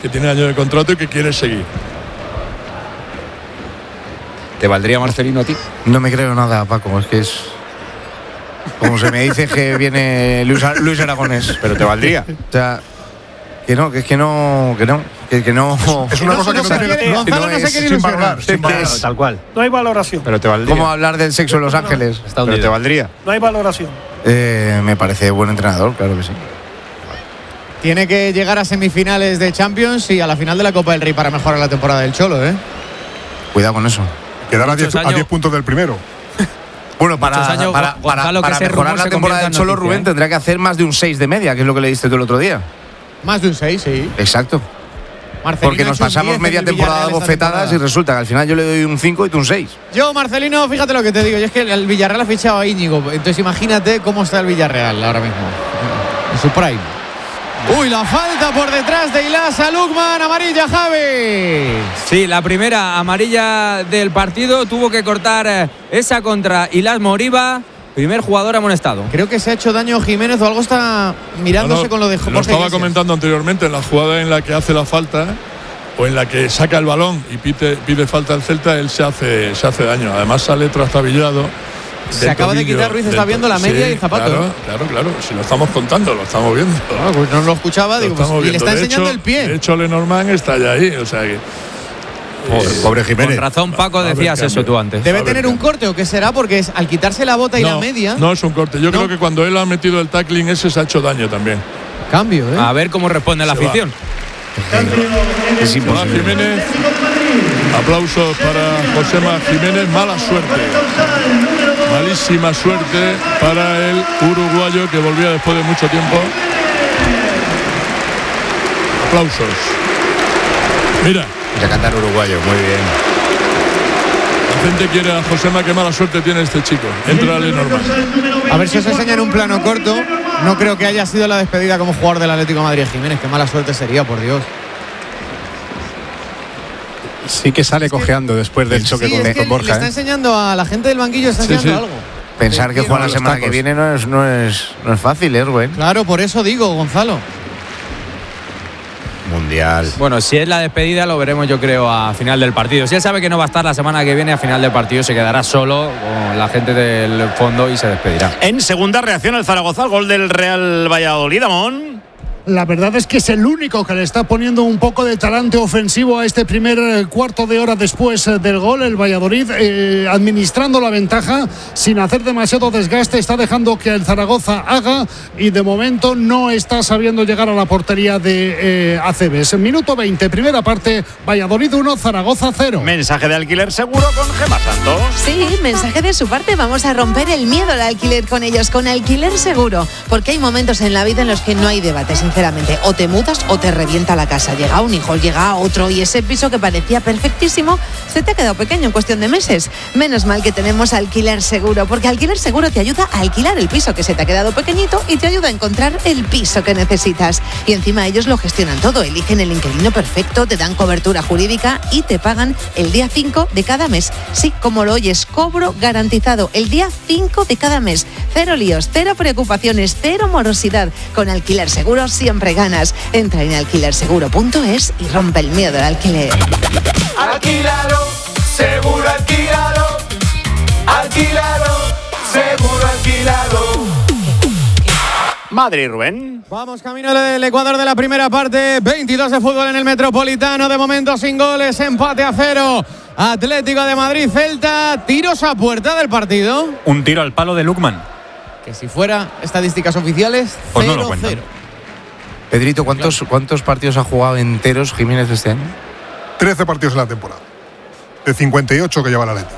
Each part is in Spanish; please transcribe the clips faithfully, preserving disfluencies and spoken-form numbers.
que tiene años de contrato y que quiere seguir. ¿Te valdría Marcelino a ti? No me creo nada, Paco, es que es... Como se me dice que viene Luis, Luis Aragonés. ¿Pero te valdría? O sea, que no, que es que no, que no, que, que no... Es una cosa que no tiene que Gonzalo no se quiere ilusionar. sin valgar. Tal cual. No hay valoración. ¿Pero te valdría? ¿Cómo hablar del sexo en Los Ángeles? ¿Pero te valdría? No hay valoración. Eh, me parece buen entrenador, claro que sí. Tiene que llegar a semifinales de Champions y a la final de la Copa del Rey para mejorar la temporada del Cholo, ¿eh? Cuidado con eso. Quedar a diez puntos del primero. Bueno, para, años, para, Gonzalo, para, para que ese mejorar rumor la se temporada del convierta en Cholo, noticia, Rubén ¿eh? tendrá que hacer más de un seis de media, que es lo que le diste tú el otro día. Más de un seis, sí. Exacto. Marcelino Porque nos ha hecho un pasamos diez media en el temporada Villarreal esta bofetadas y temporada. resulta que al final yo le doy un cinco y tú un seis. Yo, Marcelino, fíjate lo que te digo. Yo es que el Villarreal ha fichado a Íñigo. Entonces imagínate cómo está el Villarreal ahora mismo. En su prime. Uy, la falta por detrás de Ilas a Lukman. Amarilla, Javi. Sí, la primera amarilla del partido. Tuvo que cortar eh, esa contra Ilas Moriba. Primer jugador amonestado. Creo que se ha hecho daño Jiménez o algo está mirándose No, no, con lo de Jorge Lo estaba Iglesias. comentando anteriormente, en la jugada en la que hace la falta o en la que saca el balón y pide, pide falta al Celta, él se hace, se hace daño. Además sale trastabillado. Se acaba de quitar Ruiz, está viendo la media y el zapato. Claro, claro, claro. Si lo estamos contando, lo estamos viendo. Ah, pues no lo escuchaba, Lo digo, pues, estamos y le está viendo. De enseñando hecho- el pie. De hecho, Lenormand está ya ahí. O sea que. Pobre, pobre Jiménez. Con razón, Paco, Va a haber decías eso cambio. tú antes. Debe a ver, tener un cambio. corte o qué será, porque es, al quitarse la bota y la No, media. no es un corte. Yo ¿No? creo que cuando él ha metido el tackling, ese se ha hecho daño también. Cambio, ¿eh? A ver cómo responde la Se va. afición. Es Se va imposible. Jiménez. Aplausos para Josema Jiménez. Mala suerte. Malísima suerte para el uruguayo que volvía después de mucho tiempo. Aplausos. Mira, Ya cantan uruguayo, muy bien. la gente quiere a Josema. Qué mala suerte tiene este chico. Entra Lenormand. A ver si os enseñan un plano corto. No creo que haya sido la despedida como jugador del Atlético de Madrid Jiménez. Qué mala suerte sería, por Dios. Sí que sale cojeando después del choque Sí, con, es que con le Borja. está ¿eh? enseñando a la gente del banquillo, está Sí, enseñando sí. algo. Pensar que Sí, juega la los semana tacos. que viene no es, no es, no es fácil, ¿eh, Rubén? Claro, por eso digo, Gonzalo. Mundial. Bueno, si es la despedida, lo veremos, yo creo, a final del partido. Si él sabe que no va a estar la semana que viene, a final del partido se quedará solo con la gente del fondo y se despedirá. En segunda reacción el Zaragoza al gol del Real Valladolid, Amón. La verdad es que es el único que le está poniendo un poco de talante ofensivo a este primer eh, cuarto de hora después eh, del gol. El Valladolid eh, administrando la ventaja sin hacer demasiado desgaste, está dejando que el Zaragoza haga y de momento no está sabiendo llegar a la portería de eh, Acebes. Minuto veinte, primera parte, Valladolid uno, Zaragoza cero. Mensaje de alquiler seguro con Gemma Santos. Sí, mensaje de su parte. Vamos a romper el miedo al alquiler con ellos, con Alquiler Seguro. Porque hay momentos en la vida en los que no hay debate, sinceramente. O te mudas o te revienta la casa. Llega un hijo, llega otro y ese piso que parecía perfectísimo se te ha quedado pequeño en cuestión de meses. Menos mal que tenemos Alquiler Seguro, porque Alquiler Seguro te ayuda a alquilar el piso que se te ha quedado pequeñito y te ayuda a encontrar el piso que necesitas. Y encima ellos lo gestionan todo. Eligen el inquilino perfecto, te dan cobertura jurídica y te pagan el día cinco de cada mes. Sí, como lo oyes, cobro garantizado el día cinco de cada mes. Cero líos, cero preocupaciones, cero morosidad. Con Alquiler Seguro siempre ganas. Entra en alquiler seguro punto es y rompe el miedo al alquiler. Alquilalo, seguro alquilalo. Alquilalo, seguro alquilalo. Madrid, Rubén. Vamos camino del Ecuador de la primera parte. veintidós de fútbol en el Metropolitano. De momento sin goles. Empate a cero. Atlético de Madrid, Celta. Tiros a puerta del partido. Un tiro al palo de Lukman. Que si fuera estadísticas oficiales, Pues no lo cero cuentan. cero. Pedrito, ¿cuántos, ¿cuántos partidos ha jugado enteros Jiménez este año? trece partidos en la temporada. De cincuenta y ocho que lleva la Leti.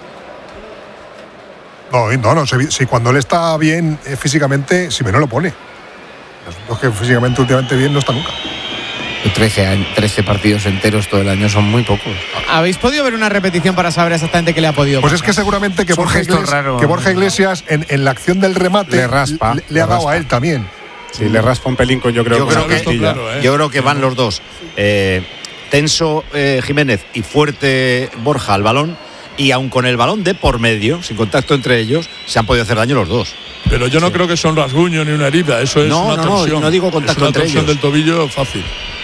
No, no, no. Si, si cuando él está bien eh, físicamente, si me no lo pone. Los que físicamente últimamente bien no está nunca. trece, años, trece partidos enteros todo el año son muy pocos. ¿Habéis podido ver una repetición para saber exactamente qué le ha podido Pues pasar? es que seguramente que, Es un Borja gesto Iglesias, raro. que Borja Iglesias en, en la acción del remate Le raspa, le, le le ha dado raspa. a él también. Sí, le raspa un pelín con, yo creo, Yo con creo la que- costilla. claro, ¿eh? Yo creo que van los dos. Eh, tenso eh, Jiménez y fuerte Borja al balón. Y aun con el balón de por medio, sin contacto entre ellos, se han podido hacer daño los dos. Pero yo no creo que sea un rasguño ni una herida. Eso es No, una no, no, torsión. no digo contacto es una entre torsión ellos. del tobillo fácil.